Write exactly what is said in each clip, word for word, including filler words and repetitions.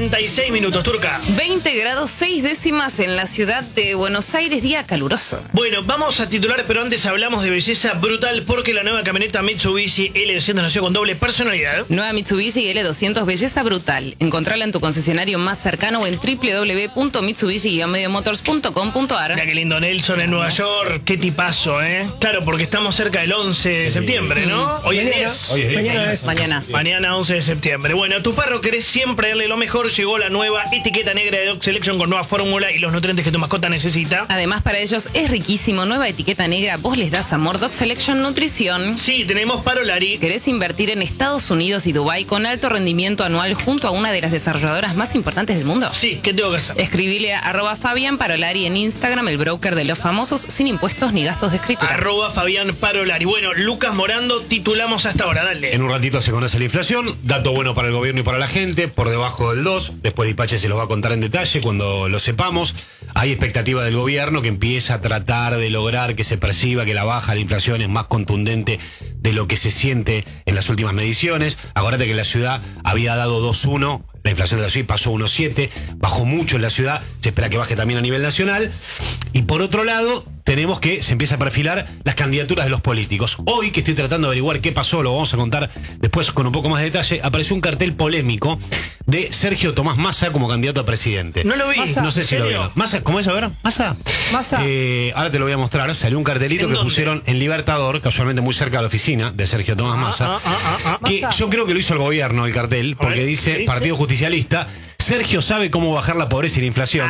cuarenta y seis minutos, Turca. veinte grados seis décimas en la ciudad de Buenos Aires, día caluroso. Bueno, vamos a titular, pero antes hablamos de belleza brutal porque la nueva camioneta Mitsubishi L doscientos nació con doble personalidad. Nueva Mitsubishi L doscientos, belleza brutal. Encontrala en tu concesionario más cercano o en w w w punto mitsubishi guion medio motors punto com punto a r. Mira qué lindo Nelson en Nueva York, qué tipazo, ¿eh? Claro, porque estamos cerca del once de septiembre, ¿no? Hoy es diez. Hoy es diez. Mañana es. Mañana. Mañana once de septiembre. Bueno, a tu perro querés siempre darle lo mejor. Llegó la nueva etiqueta negra de Dog Selection con nueva fórmula y los nutrientes que tu mascota necesita. Además, para ellos es riquísimo. Nueva etiqueta negra, vos les das amor. Dog Selection Nutrición. Sí, tenemos Parolari. ¿Querés invertir en Estados Unidos y Dubái con alto rendimiento anual junto a una de las desarrolladoras más importantes del mundo? Sí, ¿qué tengo que hacer? Escribile a arroba Fabián Parolari en Instagram, el broker de los famosos, sin impuestos ni gastos de escritura. Arroba Fabián Parolari. Bueno, Lucas Morando, titulamos hasta ahora, dale. En un ratito se conoce la inflación, dato bueno para el gobierno y para la gente, por debajo del dos, después Dipache se los va a contar en detalle cuando lo sepamos. Hay expectativa del gobierno que empieza a tratar de lograr que se perciba que la baja de la inflación es más contundente de lo que se siente en las últimas mediciones. Acuérdate que la ciudad había dado dos uno, la inflación de la ciudad pasó uno siete, bajó mucho en la ciudad, se espera que baje también a nivel nacional. Y por otro lado, tenemos que se empieza a perfilar las candidaturas de los políticos. Hoy, que estoy tratando de averiguar qué pasó, lo vamos a contar después con un poco más de detalle, apareció un cartel polémico de Sergio Tomás Massa como candidato a presidente. No lo vi. Massa. No sé si lo ¿En serio? vieron. Massa, ¿cómo es? A ver, Massa. Massa. Eh, ahora te lo voy a mostrar. Salió un cartelito ¿En que dónde? pusieron en Libertador, casualmente muy cerca de la oficina de Sergio Tomás Massa. Ah, ah, ah, ah. Que Massa. yo creo que lo hizo el gobierno, el cartel, porque ver, dice, ¿qué dice? Partido Justicialista, Sergio sabe cómo bajar la pobreza y la inflación.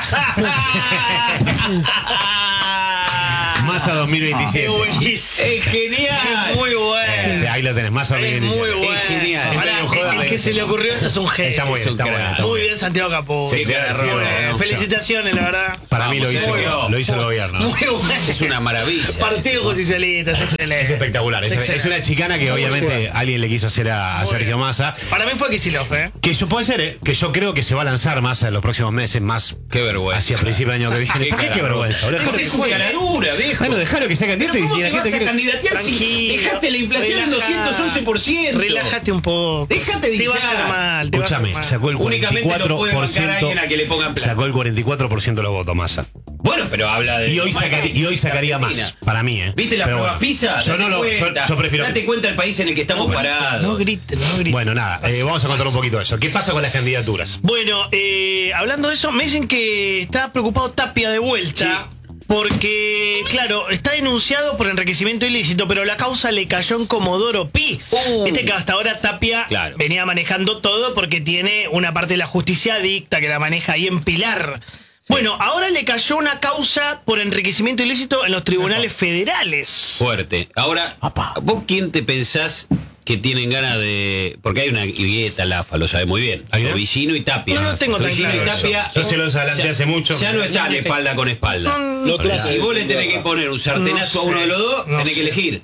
Massa dos mil Qué veintisiete. buenísimo. ¡Es genial! Es muy bueno. Sí, ahí lo tenés, Massa Es muy dos mil veintisiete. bueno. Es genial. Pará, Es medio joda, el que medio se le ocurrió esto es un genio. Está muy bien, Es un está bueno. crack. está muy Muy bien. bien, Santiago Capó. Sí, Muy claro, bien. Roberto. Felicitaciones, la verdad. Para mí lo Vamos, hizo, Sergio. lo hizo el gobierno. ¿no? Muy bueno. Es una maravilla. Partido Justicialista, es excelente. Es espectacular. Es, excelente. es una chicana que obviamente alguien le quiso hacer a, a Muy Sergio bien. Massa. Para mí fue Kicillof, ¿eh? Que yo puede ser, ¿eh? Que yo creo que se va a lanzar Massa en los próximos meses, más Qué vergüenza. hacia principio del año que viene. ¿Por qué qué vergüenza? boludo? Es Dejalo que- una caladura, viejo. Bueno, dejalo que sea Pero candidato y ¿cómo si la te vas gente a quiere. candidatear si Tranquilo, dejaste la inflación en relajá, doscientos once por ciento? Relájate un poco. Dejate de Te va a hinchar. hacer mal, te va a hacer Escúchame, mal. sacó el cuarenta y Únicamente cuatro lo puede por bancar a ciento. alguien a que le pongan plata. Sacó el cuarenta y cuatro por ciento de los votos, Massa. Bueno, pero habla de. Y hoy, más sacaría, gente y hoy de sacaría Argentina. más, para mí, ¿eh? ¿Viste la Pero prueba bueno, PISA? Yo Date no lo. Yo, cuenta. yo prefiero. Date cuenta el país en el que estamos parados. No griten, no griten. Bueno, nada, eh, vamos a contar un poquito de eso. ¿Qué pasa con las candidaturas? Bueno, eh, hablando de eso, me dicen que está preocupado Tapia de vuelta. Porque, claro, está denunciado por enriquecimiento ilícito, pero la causa le cayó en Comodoro Pi. Uh. Viste que hasta ahora Tapia Claro. venía manejando todo porque tiene una parte de la justicia adicta que la maneja ahí en Pilar. Bueno, ahora le cayó una causa por enriquecimiento ilícito en los tribunales federales. Fuerte. Ahora, ¿vos quién te pensás que tienen ganas de...? Porque hay una grieta, Lafa, lo sabe muy bien. ¿Hay una? Tobillino y Tapia. No lo tengo tan Tobillino claro y Tapia... eso. Yo se los adelanté ya- hace mucho. Ya no están espalda con espalda. Si vos le tenés que poner un sartenazo No a uno sé, de los dos, no tenés que sé. elegir.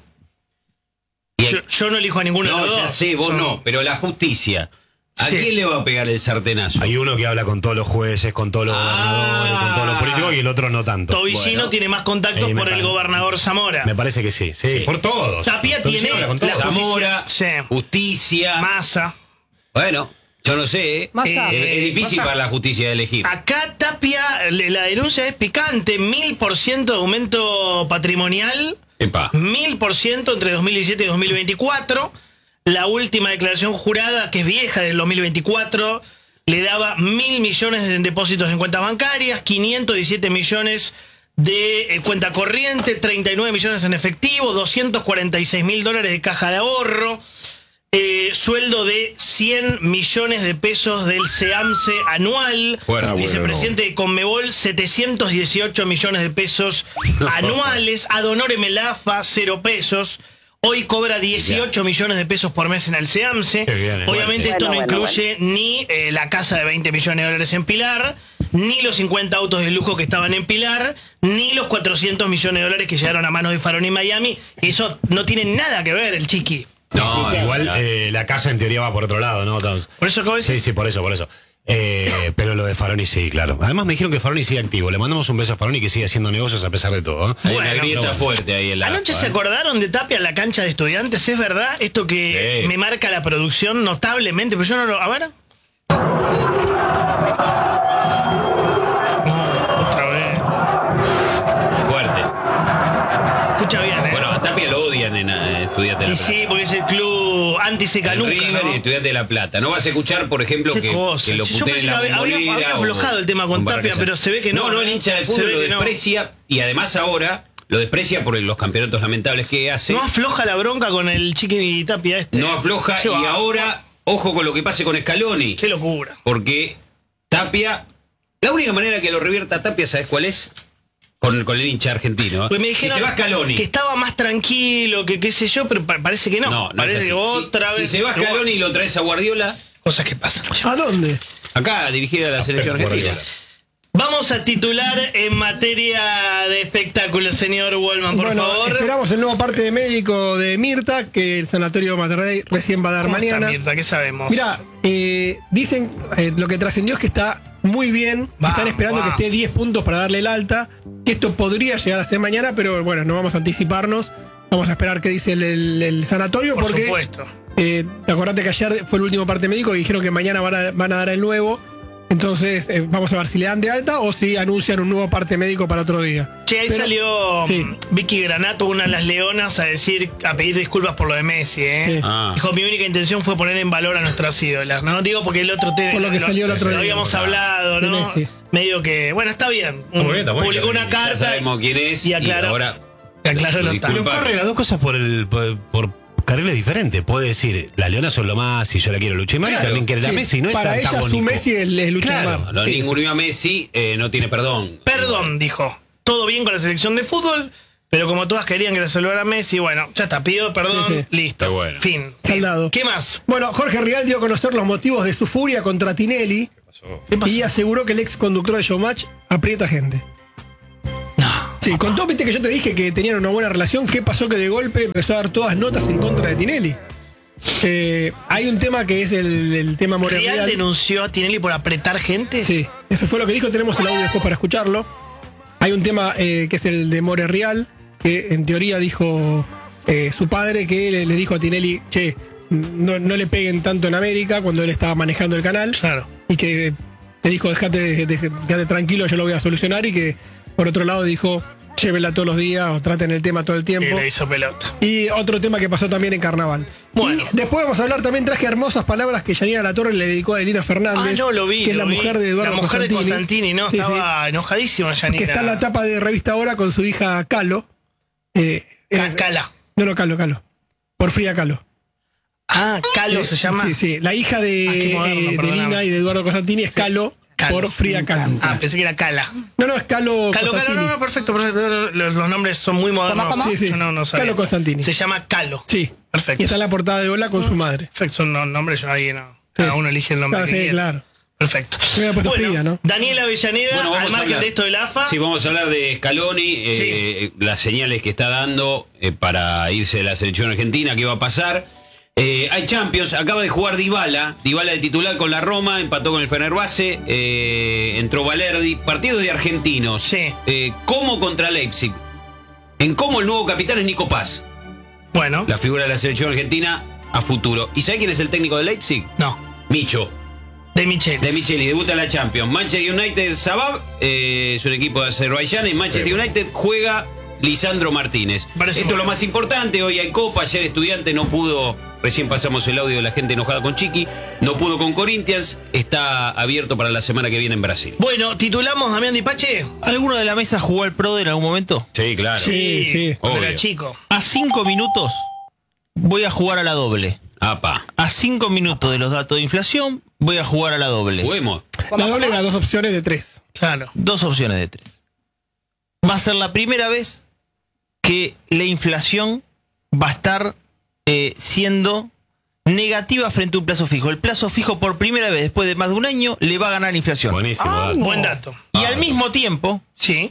Yo, yo no elijo a ninguno de No, los dos. ya sé, vos Son- no, pero la justicia. ¿A Sí. quién le va a pegar el sartenazo? Hay uno que habla con todos los jueces, con todos los Ah. gobernadores, con todos los políticos y el otro no tanto. Tobillino Bueno. tiene más contactos Sí, me por el parece. gobernador Zamora. Me parece que sí, sí, Sí. por todos. Tapia Tobillino tiene habla con todos. la justicia- Zamora, Sí. justicia. Massa. Bueno, yo no sé. ¿eh? Massa. Es, es difícil Massa. para la justicia de elegir. Acá Tapia, le- la denuncia es picante, mil por ciento de aumento patrimonial, Epa. mil por ciento entre dos mil diecisiete y dos mil veinticuatro. La última declaración jurada, que es vieja, del dos mil veinticuatro, le daba mil millones de depósitos en cuentas bancarias, quinientos diecisiete millones de eh, cuenta corriente, treinta y nueve millones en efectivo, doscientos cuarenta y seis mil dólares de caja de ahorro. Eh, sueldo de cien millones de pesos del SEAMSE anual. Fuerte. Ah, bueno, Vicepresidente de Conmebol, setecientos dieciocho millones de pesos anuales. Adonore Melafa, cero pesos. Hoy cobra dieciocho millones de pesos por mes en el SEAMSE. Qué bien, eh. Obviamente Bueno, esto no bueno, incluye ni eh, la casa de veinte millones de dólares en Pilar, ni los cincuenta autos de lujo que estaban en Pilar, ni los cuatrocientos millones de dólares que llegaron a manos de Faroni en Miami. Eso no tiene nada que ver, el chiqui. No, Igual no. eh, la casa en teoría va por otro lado, ¿no? Entonces- Por eso acabo de decir. Sí, sí, por eso, por eso. Eh, pero lo de Faroni sí, claro. Además me dijeron que Faroni sigue activo. Le mandamos un beso a Faroni que sigue haciendo negocios a pesar de todo. ¿eh? Hay una Bueno, grieta pero- fuerte ahí en la. Anoche AFA, se ¿eh? acordaron de Tapia en la cancha de Estudiantes, ¿es verdad? Esto que Sí. me marca la producción notablemente, pero yo no lo... A ver. Estudiantes de La Y Plata. sí, porque es el club El anti-Secanuca, River ¿no? y Estudiantes de La Plata. No vas a escuchar, por ejemplo, Qué que, cosa. que lo Yo puteen pensé en la que había- había- Bombonera había o aflojado el tema con Barraca Tapia, pero se ve que no, No, no, el ¿eh? hincha de Se fútbol ve lo que no. desprecia y además ahora lo desprecia por los campeonatos lamentables que hace. No afloja la bronca con el Chiqui Tapia este. No afloja Qué y va- ahora, ojo con lo que pase con Scaloni. Qué locura. Porque Tapia, la única manera que lo revierta Tapia, ¿sabes cuál es? Con, con el hincha argentino. ¿eh? Pues me si dijeron se va Scaloni. que estaba más tranquilo, que qué sé yo, pero pa- parece que no. No, no parece es así. que otra si, vez. Si se va Scaloni y lo traes a Guardiola, Cosas que pasan. ¿A dónde? acá dirigida a la selección pero argentina. Guardiola. Vamos a titular en materia de espectáculo, señor Wallman, por bueno, favor. esperamos el nuevo parte de médico de Mirta, que el Sanatorio Mater Dei recién va a dar ¿Cómo mañana. está Mirta? ¿Qué sabemos? Mira, eh, dicen, eh, lo que trascendió es que está muy bien. Vamos, Están esperando vamos. que esté diez puntos para darle el alta. Que esto podría llegar a ser mañana, pero bueno, no vamos a anticiparnos. Vamos a esperar qué dice el, el- el sanatorio, por porque supuesto. eh, acordate que ayer fue el último parte médico y dijeron que mañana van a, van a dar el nuevo. Entonces, eh, vamos a ver si le dan de alta o si anuncian un nuevo parte médico para otro día. Che, ahí Pero- salió sí. mm, Vicky Granato, una de las leonas, a decir, a pedir disculpas por lo de Messi, ¿eh? Sí. Ah. Dijo, mi única intención fue poner en valor a nuestras ídolas. No digo porque el otro tema. Por lo que salió el otro lo día. habíamos hablado, De ¿no? Messi. Medio que, bueno, está bien. Está muy bien, está muy Publicó bien. una Ya carta. sabemos quién es y y, aclaró- ahora y aclaró su los disculpa. Pero corre las dos cosas por el por, por carriles diferentes. Puede decir, la Leona son lo más y yo la quiero Lucha y Mari, Claro. también quiere la Sí, Messi, no es para ella su antagónico. Messi es el, el Lucha Claro, de Mar. No, Sí, ninguno a Messi eh, no tiene perdón. Perdón, dijo. Todo bien con la selección de fútbol, pero como todas querían que le salvara a Messi, bueno, ya está, pido perdón, Sí, sí. listo. Está bueno. Fin. Saldado. ¿Qué más? Bueno, Jorge Rial dio a conocer los motivos de su furia contra Tinelli ¿Qué pasó? y aseguró que el ex conductor de Showmatch aprieta gente. Sí, contó, viste que yo te dije que tenían una buena relación. ¿Qué pasó? Que de golpe empezó a dar todas notas en contra de Tinelli. Eh, hay un tema que es el, el tema More ¿Real Real. denunció a Tinelli por apretar gente? Sí, eso fue lo que dijo. Tenemos el audio después para escucharlo. Hay un tema eh, que es el de More Real, que en teoría dijo eh, su padre que le, le dijo a Tinelli, che, no, no le peguen tanto en América cuando él estaba manejando el canal. Claro. Y que le dijo, dejate, dejate tranquilo, yo lo voy a solucionar. Y que por otro lado dijo, llévela todos los días o traten el tema todo el Y tiempo. le hizo pelota. Y otro tema que pasó también en Carnaval. Bueno. Y después vamos a hablar también, traje hermosas palabras que Yanina Latorre le dedicó a Elina Fernández. Ah, no, lo vi. Que es lo la vi. mujer de Eduardo La mujer Constantini. de Constantini, ¿no? Sí, sí. Estaba enojadísima, Yanina. Que está en la tapa de revista Ahora con su hija Calo. Eh, Ca- es- Cala. No, no, Calo, Calo. Por Frida Calo. Ah, Calo Eh, se llama. Sí, sí. La hija de, Ah, qué moderno, eh, de perdóname. Elina y de Eduardo Constantini es Calo, Calo. por Frida Calo. Ah, pensé que era Cala. No, no, es Calo. Calo, Calo, Constantini. no, no, perfecto, perfecto. Los, los nombres son muy modernos. ¿Cómo, cómo? Sí, sí. Yo no, no sabía. Calo Constantini. Se llama Calo. Sí. Perfecto. Y está en la portada de Hola con su madre. Perfecto, son no- nombres, yo ahí no. Cada Sí. uno elige el nombre Ah, que sí, quiere. claro. Perfecto. Me había puesto Frida, ¿no? Daniela Avellaneda, Bueno, al vamos a margen hablar de esto del A F A. Sí, vamos a hablar de Scaloni, eh, las señales que está dando eh, para irse de la selección argentina, qué va a pasar. Eh, hay Champions, acaba de jugar Dybala, Dybala de titular con la Roma, empató con el Fenerbahce, eh, entró Valerdi, partido de argentinos. Sí. Eh, Como contra Leipzig. En cómo el nuevo capitán es Nico Paz, Bueno, la figura de la selección argentina a futuro. ¿Y sabe quién es el técnico de Leipzig? no. Micho. De Michel. De Micheli, debuta en la Champions. Manchester United, Sabab, eh, es un equipo de Azerbaiyán. En Manchester United juega Lisandro Martínez. Parece Esto es muy lo más importante. Hoy hay Copa. Ayer Estudiante no pudo. Recién pasamos el audio de la gente enojada con Chiqui. No pudo con Corinthians. Está abierto para la semana que viene en Brasil. Bueno, titulamos Damián Dipache. ¿Alguno de la mesa jugó al Pro en algún momento? Sí, claro. Sí, sí. Cuando Obvio. era chico. A cinco minutos voy a jugar a la doble. Apa. A cinco minutos de los datos de inflación voy a jugar a la doble. Juguemos. La doble era dos opciones de tres. Claro. Dos opciones de tres. Va a ser la primera vez que la inflación va a estar eh, siendo negativa frente a un plazo fijo. El plazo fijo por primera vez después de más de un año le va a ganar la inflación. Buenísimo. dato. Buen dato. Y al mismo tiempo, Sí.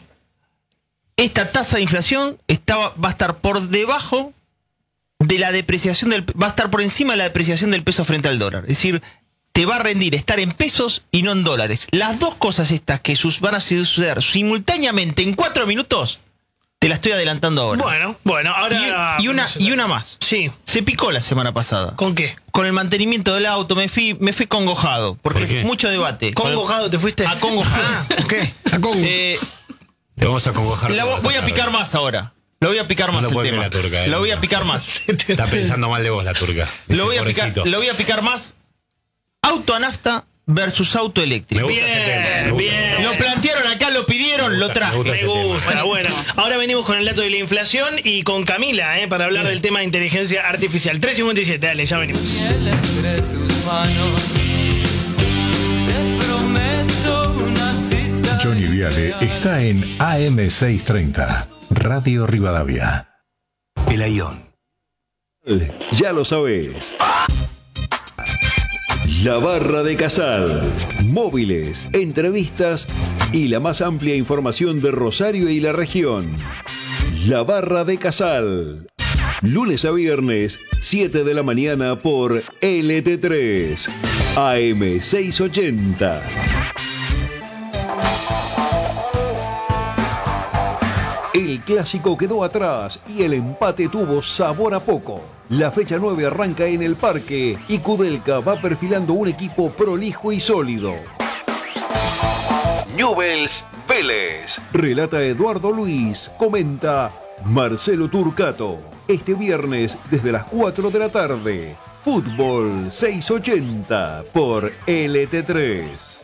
esta tasa de inflación estaba, va a estar por debajo de la depreciación del va a estar por encima de la depreciación del peso frente al dólar. Es decir, te va a rendir estar en pesos y no en dólares. Las dos cosas estas que sus, van a suceder simultáneamente en cuatro minutos, te la estoy adelantando ahora. Bueno, bueno, ahora. y, y una, y una más. Sí. Se picó la semana pasada. ¿Con qué? Con el mantenimiento del auto me fui, me fui congojado. Porque ¿Por qué? mucho debate. Con el- ¿Congojado te fuiste? A congojado. Ah, ok. A Congo. Eh, Te vamos a congojar. la vo- todos, voy a ¿sabes? picar más ahora. Lo voy a picar No más lo el puede tema. creer la turca, eh. Lo voy a picar más. Está pensando mal de vos la turca. Lo Ese voy, a picar, pobrecito. lo voy a picar más. Auto a nafta versus auto Me eléctrico. gusta ese tema, me gusta bien. ese tema. Lo plantearon acá, lo pidieron, Me lo gusta, traje. me gusta. Me ese tema. gusta, bueno. Ahora venimos con el dato de la inflación y con Camila, eh, para hablar del tema de inteligencia artificial. tres cincuenta y siete, dale, ya venimos. Entre tus manos, te prometo una cita. Johnny Viale está en A M seiscientos treinta, Radio Rivadavia. El Ayón. Ya lo sabés. La Barra de Casal. Móviles, entrevistas y la más amplia información de Rosario y la región. La Barra de Casal. Lunes a viernes, siete de la mañana por L T tres. A M seiscientos ochenta. El clásico quedó atrás y el empate tuvo sabor a poco. La fecha nueve arranca en el Parque y Kudelka va perfilando un equipo prolijo y sólido. Newell's Vélez. Relata Eduardo Luis. Comenta Marcelo Turcato. Este viernes desde las cuatro de la tarde. Fútbol seiscientos ochenta por L T tres.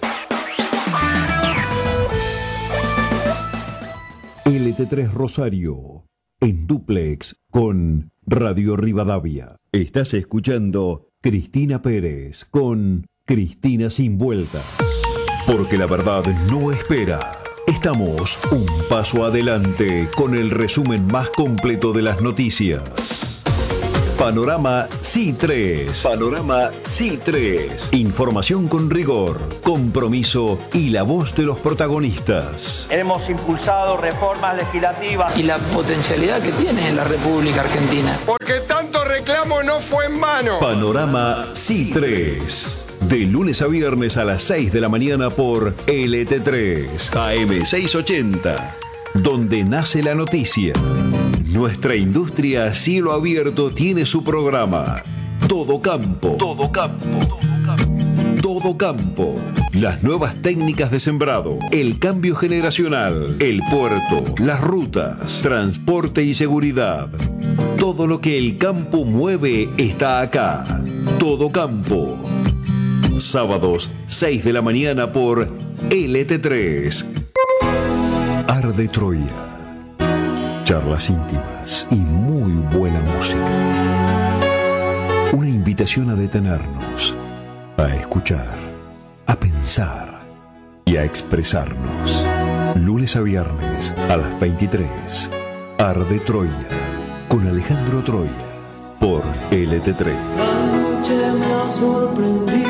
L T tres Rosario, en dúplex con Radio Rivadavia. Estás escuchando Cristina Pérez con Cristina Sin Vueltas. Porque la verdad no espera. Estamos un paso adelante con el resumen más completo de las noticias. Panorama C I tres. Panorama C I tres. Información con rigor, compromiso y la voz de los protagonistas. Hemos impulsado reformas legislativas y la potencialidad que tiene la República Argentina. Porque tanto reclamo no fue en vano. Panorama C I tres. De lunes a viernes a las seis de la mañana por L T tres. A M seiscientos ochenta. Donde nace la noticia. Nuestra industria a cielo abierto tiene su programa. Todo campo. Todo campo. Todo campo. Todo campo. Las nuevas técnicas de sembrado, el cambio generacional, el puerto, las rutas, transporte y seguridad. Todo lo que el campo mueve está acá. Todo campo. Sábados, seis de la mañana por L T tres. Arde Troya. Charlas íntimas y muy buena música. Una invitación a detenernos, a escuchar, a pensar y a expresarnos. Lunes a viernes a las veintitrés. Arde Troya con Alejandro Troya por L T tres. Anoche me ha sorprendido.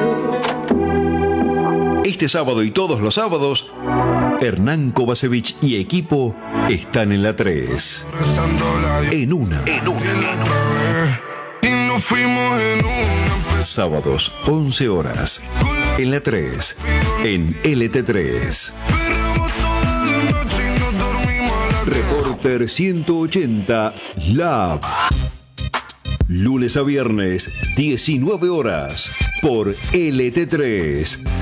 Este sábado y todos los sábados, Hernán Kovacevic y equipo están en la tres. En una. En una. En una. Sábados, once horas. En la tres. En L T tres. Reporter ciento ochenta Lab. Lunes a viernes, diecinueve horas. Por L T tres.